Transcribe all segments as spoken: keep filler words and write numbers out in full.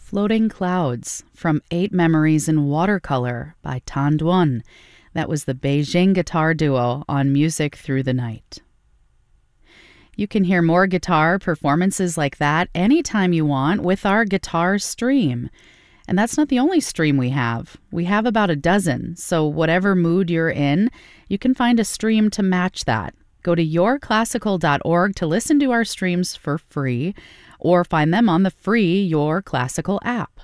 Floating Clouds from Eight Memories in Watercolor by Tan Duan. That was the Beijing guitar duo on Music Through the Night. You can hear more guitar performances like that anytime you want with our guitar stream. And that's not the only stream we have. We have about a dozen, so whatever mood you're in, you can find a stream to match that. Go to your classical dot org to listen to our streams for free, or find them on the free Your Classical app.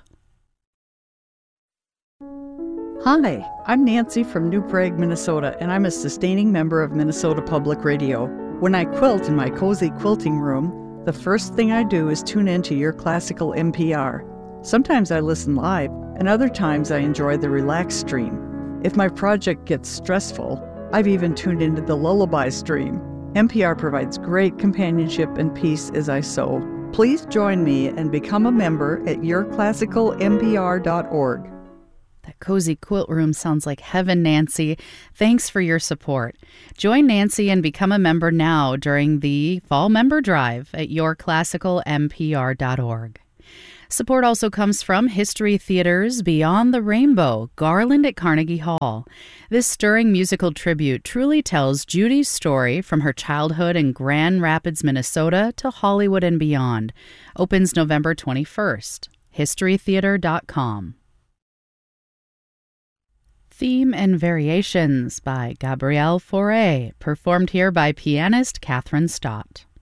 Hi, I'm Nancy from New Prague, Minnesota, and I'm a sustaining member of Minnesota Public Radio. When I quilt in my cozy quilting room, the first thing I do is tune into Your Classical N P R. Sometimes I listen live, and other times I enjoy the relaxed stream. If my project gets stressful, I've even tuned into the lullaby stream. N P R provides great companionship and peace as I sew. Please join me and become a member at your classical n p r dot org. That cozy quilt room sounds like heaven, Nancy. Thanks for your support. Join Nancy and become a member now during the Fall Member Drive at your classical n p r dot org. Support also comes from History Theater's Beyond the Rainbow, Garland at Carnegie Hall. This stirring musical tribute truly tells Judy's story from her childhood in Grand Rapids, Minnesota to Hollywood and beyond. Opens November twenty-first. history theater dot com. Theme and Variations by Gabrielle Fauré, performed here by pianist Catherine Stott.